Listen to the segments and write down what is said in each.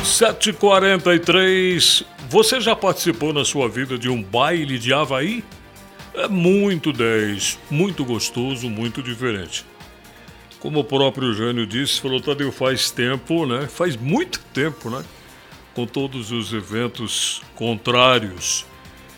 7h43. Você já participou na sua vida de um baile de Havaí? É muito 10, muito gostoso, muito diferente. Como o próprio Jânio disse, falou, Tadeu, faz tempo, né? Faz muito tempo, né? Com todos os eventos contrários.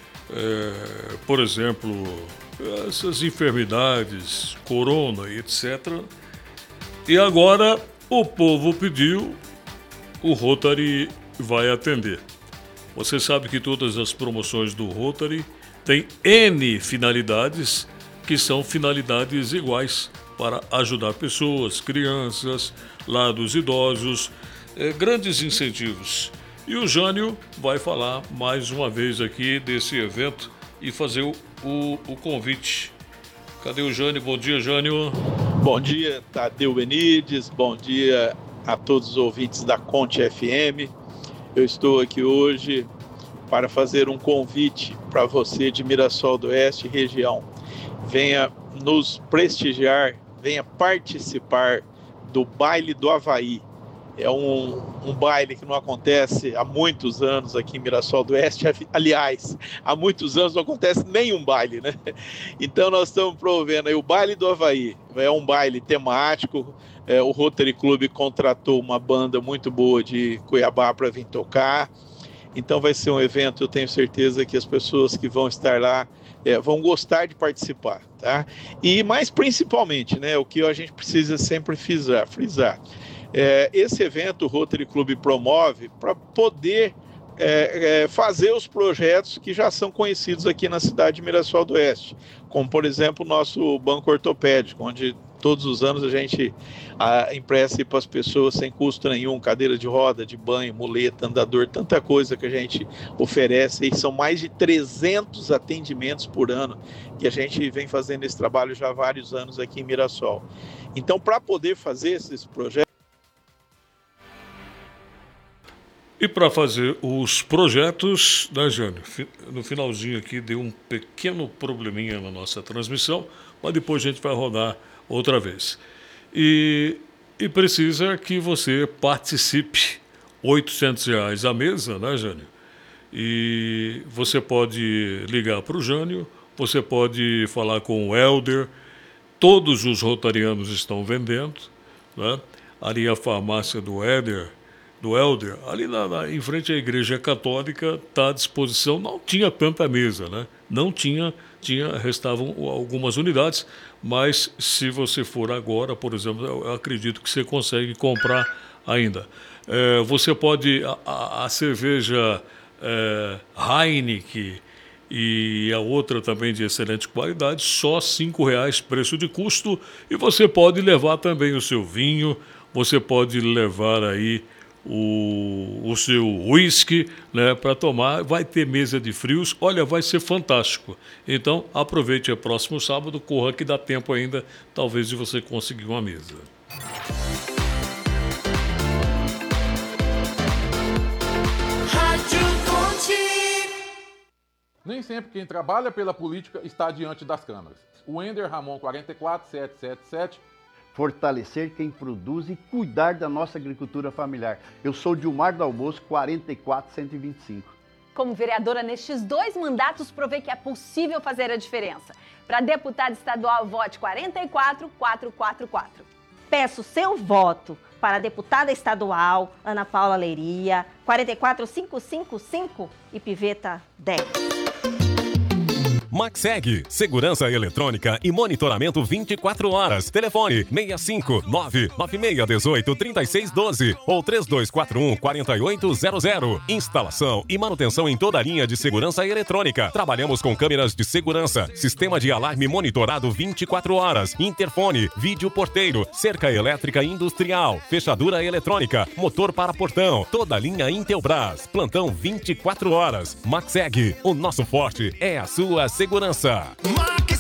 Por exemplo, essas enfermidades, corona e etc. E agora o povo pediu, o Rotary vai atender. Você sabe que todas as promoções do Rotary têm N finalidades, que são finalidades iguais para ajudar pessoas, crianças, lados idosos, grandes incentivos. E o Jânio vai falar mais uma vez aqui desse evento e fazer o convite. Cadê o Jânio? Bom dia, Jânio. Bom dia, Tadeu Benides. Bom dia a todos os ouvintes da Conte FM. Eu estou aqui hoje para fazer um convite para você de Mirassol do Oeste região. Venha nos prestigiar, venha participar do Baile do Havaí. É um baile que não acontece há muitos anos aqui em Mirassol do Oeste. Aliás, há muitos anos não acontece nenhum baile, né? Então nós estamos promovendo aí o Baile do Havaí. É um baile temático. O Rotary Club contratou uma banda muito boa de Cuiabá para vir tocar. Então vai ser um evento, eu tenho certeza que as pessoas que vão estar lá vão gostar de participar, tá? E mais principalmente, né, o que a gente precisa sempre frisar. Esse evento o Rotary Club promove para poder fazer os projetos que já são conhecidos aqui na cidade de Mirassol do Oeste, como por exemplo o nosso banco ortopédico, onde todos os anos a gente empresta para as pessoas sem custo nenhum, cadeira de roda, de banho, muleta, andador, tanta coisa que a gente oferece, e são mais de 300 atendimentos por ano que a gente vem fazendo esse trabalho já há vários anos aqui em Mirassol. Então, para poder fazer esses projetos, e para fazer os projetos, né, Jânio? No finalzinho aqui deu um pequeno probleminha na nossa transmissão, mas depois a gente vai rodar outra vez. E precisa que você participe. R$800 a mesa, né, Jânio? E você pode ligar para o Jânio, você pode falar com o Helder. Todos os rotarianos estão vendendo, né? Ali a farmácia do Helder, ali em frente à Igreja Católica, está à disposição. Não tinha tanta mesa, né? Não tinha, restavam algumas unidades, mas se você for agora, por exemplo, eu acredito que você consegue comprar ainda. Você pode, a cerveja Heineken e a outra também de excelente qualidade, só R$5 preço de custo, e você pode levar também o seu vinho, você pode levar aí o seu whisky, né, para tomar. Vai ter mesa de frios, olha, vai ser fantástico. Então aproveite o próximo sábado, corra que dá tempo ainda, talvez, de você conseguir uma mesa. Nem sempre quem trabalha pela política está diante das câmeras. O Ender Ramon 44777. Fortalecer quem produz e cuidar da nossa agricultura familiar. Eu sou Dilmar do Almoço 44125. Como vereadora nestes 2 mandatos, provei que é possível fazer a diferença. Para deputada estadual, vote 44444. Peço seu voto para a deputada estadual Ana Paula Leiria, 44555 e Piveta 10. Maxeg, segurança eletrônica e monitoramento 24 horas. Telefone 65996183612 ou 3241-4800. Instalação e manutenção em toda a linha de segurança eletrônica. Trabalhamos com câmeras de segurança, sistema de alarme monitorado 24 horas, interfone, vídeo porteiro, cerca elétrica industrial, fechadura eletrônica, motor para portão, toda a linha Intelbras. Plantão 24 horas. Maxeg, o nosso forte é a sua segurança.